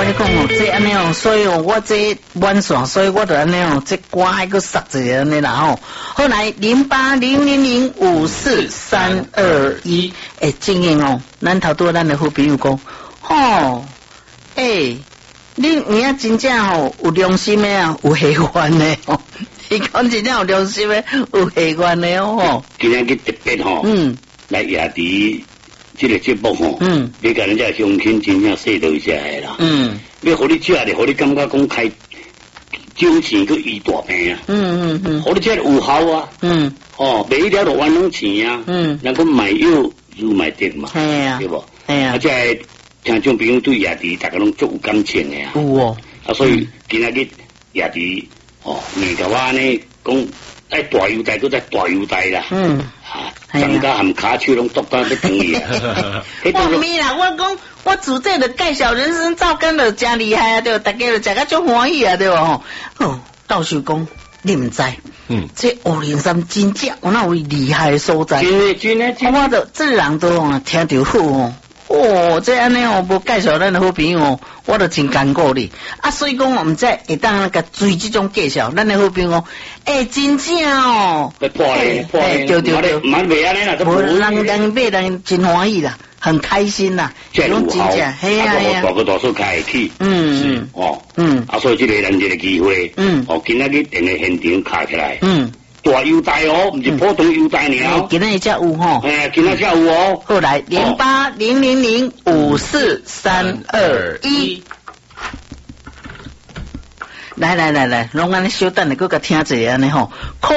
跟你讲哦，这安尼哦，所以哦，我这晚上，所以我就安尼哦，这歌还个塞一个安尼啦吼。后来0800054321，正经哦，咱头拄咱的好朋友讲，吼，你啊真正吼有良心的啊，有喜欢的哦。伊讲真正有良心的，有喜欢的哦。 今天去特别吼，来亚迪。这个节目吼，你甲人家乡亲真正说到一下的啦，要互你食咧，互你感觉讲开酒钱去医大病啊，互你食有效啊，买了就冤枉钱啊，人讲买药如买电嘛，对不？啊，即个听众朋友对亚迪大家拢足有感情的啊，有哦，啊，所以今仔日亚迪硬甲我呢讲。爱大优待，搁再大优待啦。张家含骹手拢剁到要等伊啊！ 我咪啦，我讲我煮这个介绍人参皂干就真厉害啊，对，大家就食个足欢喜啊，对吧？吼，到时讲你唔知，这503真正有那位厉害的所在，真的，我都这人都听着好哦。这安尼哦，无介绍咱的好朋友哦，我都真艰苦哩。啊，所以讲我们在会当那个追这种介绍，咱的好朋友真正哦， 破嘞， 对， 蛮袂安尼啦， 无人买人真欢喜啦，很开心啦， 这种真正，系啊， 大个大数开起，啊，所以这个咱这个机会，今仔日电个现场卡起来，大优待哦，唔是普通优待了。 今仔才有吼， 今仔才有哦。 后来0800054321，来，拢安尼稍等下，搁甲听一下安尼吼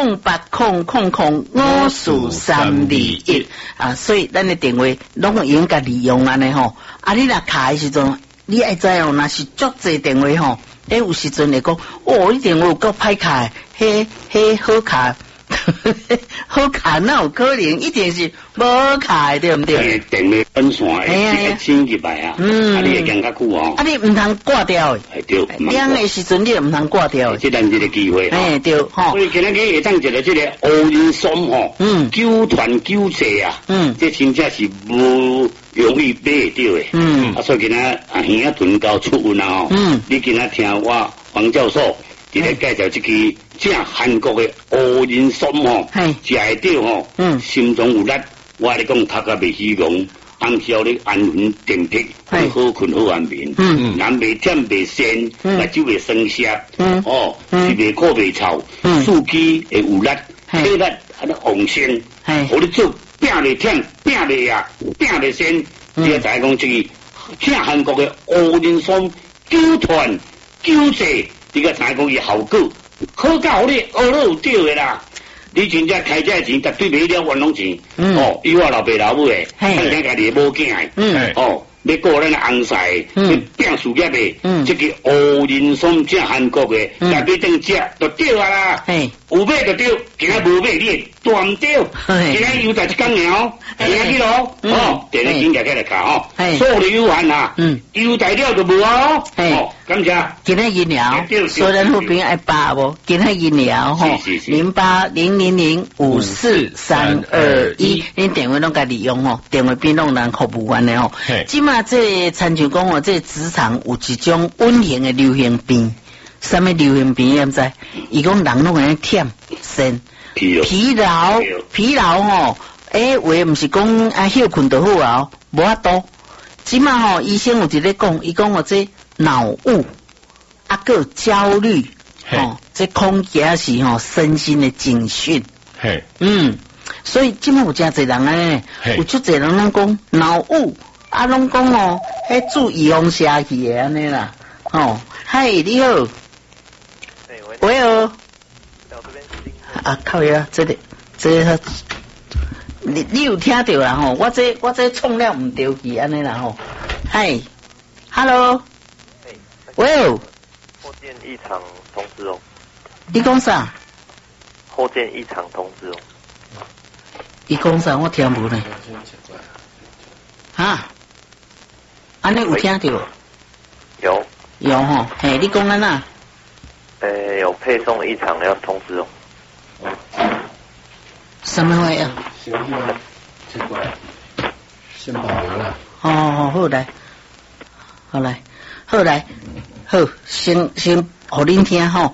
，0800505321啊，所以咱的电话拢用甲利用安尼吼，啊，你若卡的时阵，你爱知哦，若是足济电话吼。有时阵来讲，你电话有够歹卡，嘿好卡，好卡那有可能一定是无卡，对不对？ 电话分线的，千几百啊，你会讲较久哦。你唔通挂掉的， 对， 两个时阵你唔通挂掉的， 这咱这个机会， 对，吼。 所以今日会当一个这个乌人松吼，纠团纠济啊，这真正是无容易买到的，所以今日耳仔豚到出运啊，你今日听我黄教授伫咧介绍这个正韩国的乌人松吼，食会到吼，心中有力，我咧讲头壳未虚戆。暗宵咧安魂定魄，好困好安眠，人未忝未仙，目睭未生涩，是未苦未臭，四肢会有力，体力还咧旺盛，互你做拼未忝，拼未夜，拼未仙。你要知讲这个正韩国的乌人松纠团纠济，你个知讲伊效果好到你学了有对的啦。你真正开这钱，绝对买了冤枉钱。以我老爸老母诶，咱家己无囝诶，要过咱红婿，要拼事业诶，这个乌人松正韩国诶，来买顿食就对啊啦。有买就对，今仔无买你断唔对。今仔优待一工了，今仔日咯，电话紧夹起来卡数量有限啊，优待了就无哦。感谢。 今仔日了，所以咱好朋友爱把无，今仔日了吼，0800054321，恁电话拢家利用吼，电话边拢人服务员的吼。即马这参像讲哦，这职场有一种稳定的流行病。什么流行病？唔知，伊讲人拢会忝身、疲劳吼，话唔是讲休困就好啊，无法度。即马吼，医生有一咧讲，伊讲这脑雾个焦虑，这恐惊是身心的警讯。所以即马有真侪人呢，有出侪人拢讲脑雾，拢讲注意防下去的安尼啦。嗨，你好。喂哦，靠呀，这你有听到啦吼？我这创了唔对去安尼啦吼。嗨 ，Hello， 喂哦， 后件异常通知哦。 你讲啥？ 后件异常通知哦。 你讲啥？我听无呢。安尼有听到？有吼，你讲安那？ 有配送异常要通知哦。 什么话呀？ 这个先保留了。 好来， 好来，好，先互恁听吼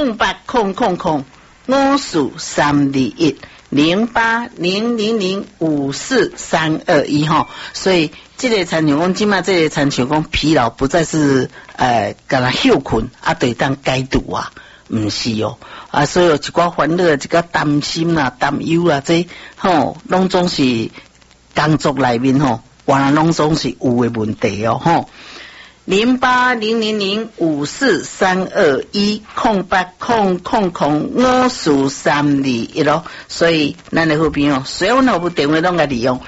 ，080052154321吼，所以这个参像讲，即马这个参像讲疲劳不再是干那休困啊，对当解读啊，唔是哦啊，所以有一寡烦恼、一寡担心啦、担忧啦，这吼拢总是工作内面吼，原来拢总是有诶问题哦吼。08005243210800005431咯，所以咱的好朋友，所有那部电话拢个利用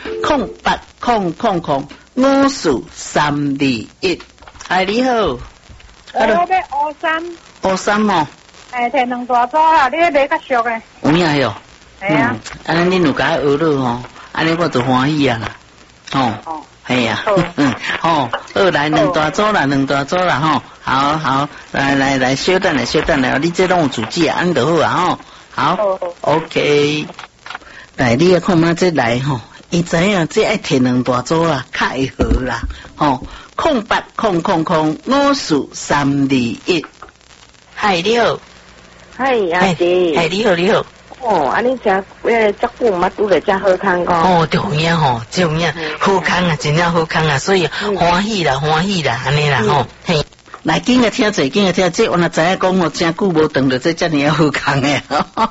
0800005431。哎，你好， 我要 53哦， 摕2大组啊，你要买较俗诶？ 有影哟， 系啊， 安尼恁有甲学了吼，安尼我就欢喜啊啦，哦。系呀，好，来2大组啦，2大组啦，吼，好，来，稍等来，你这拢有主机啊，安就好啊，吼，好 ，OK， 来，你要看嘛，这来吼，伊知影这爱摕2大组啦，较会好啦，吼，0800005431，嗨，你好， 嗨，阿姐， 嗨，你好。 哦，安尼食照顾嘛，拄着遮好康个。 哦，对影吼，这样好康啊，真正好康啊，所以欢喜啦，安尼啦吼。嘿，来紧个听者，这我若知影讲哦，真久无当着这遮尔好康诶。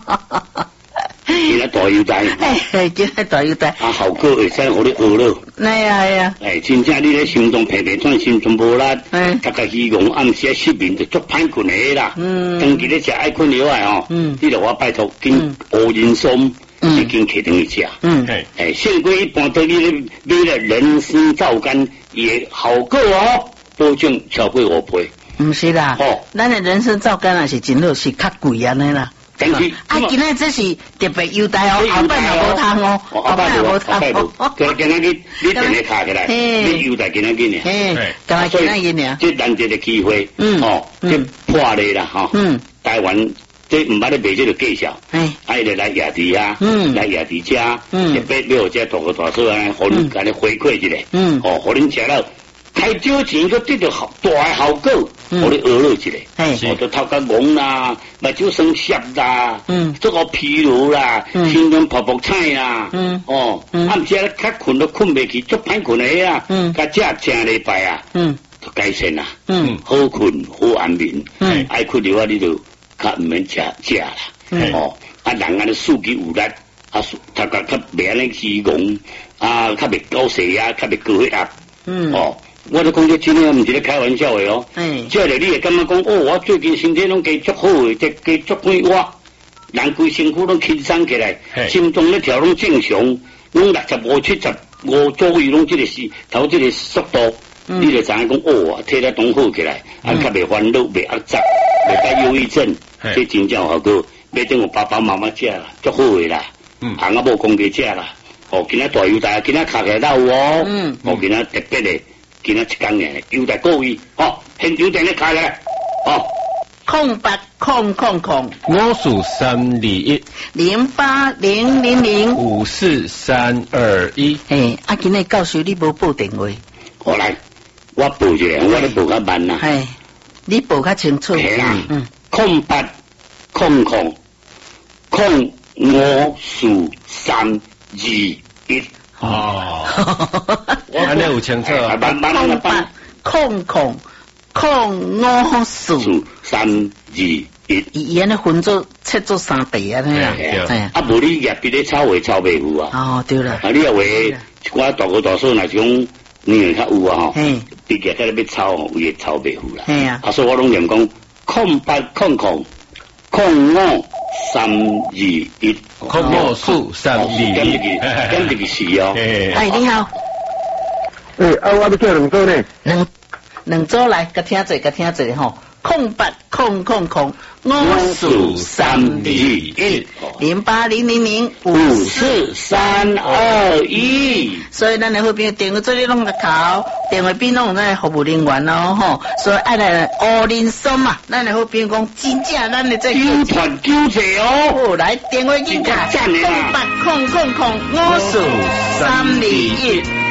今日大优待， 今日大优待， 啊，效果会使互你学了。 系啊， 真正你咧心中平转，心中无力，大家希望暗时失眠就足歹困诶啦。当日咧食爱困了啊吼，你着我拜托紧乌人参，已经摕等去食。胜过一般对你咧买了人参皂苷，也效果哦，保证超过5倍。 唔是啦，咱的人参皂苷也是真好，是较贵安尼啦。 但是今日这是特别优待哦，后摆也无通哦，后摆也无通。 今日你电话卡起来，你优待今日呢？ 今日呢？ 这难得的机会，这破例啦哈。台湾这唔捌咧卖这个介绍，爱来亚迪啊，来亚迪家，特别要这大个大数啊，互恁甲你回馈一下，互恁食了。太少钱ก็得到大嘅效果，我哋學落一個，我就頭殼懵啦，目睭生澀啦，足個疲勞啦，心臟噗噗菜啦，暗時咧較困都困未去，足歹困嘅啊，甲食正禮拜啊，就改善啦，好困好安眠，愛困嘅話你就較唔免食啦，人安尼數據有力，頭殼較袂安尼激動，較袂高血壓，較袂高血壓，我都講咗真嘅，唔是咧開玩笑嘅哦。即係你會感覺講，我最近身體攏加足好嘅，加足快活，人規身軀攏輕鬆起來，心臟咧跳攏正常，攏65、75左右攏這個是頭這個速度，你就知影講，體力攏好起來，較袂煩惱，袂壓榨，袂帶憂鬱症，這真正效果。要等我爸爸媽媽食啦，足好嘅啦，翁仔某講佢食啦，今仔大優待，今仔卡起來有哦，今仔特別嘅。今日一工嘅優待各位，現場電咧開咧 ，0800005431，今日教授你無報電話， 我來，我報一下，我咧報較慢啦， 你報較清楚 ，0800005431。 安尼有清楚啊 ，0800005431， 伊安尼分做切做3地啊， 無你入邊咧炒袂赴啊， 對啦， 你又話一寡大個大數，若是講年齡較有啊，別日喺度要炒，會炒袂赴啦，所以我攏念講0800005531，054321，咁這個是哦。 你好。 我要叫2組呢 ，2組來，個聽者吼，0800005431，所以咱的好朋友電話做你攏個考，電話邊攏咱服務人員咯吼，所以愛來烏人參嘛，咱的好朋友講真正咱的這揪團揪濟哦， 來電話機卡0800005431。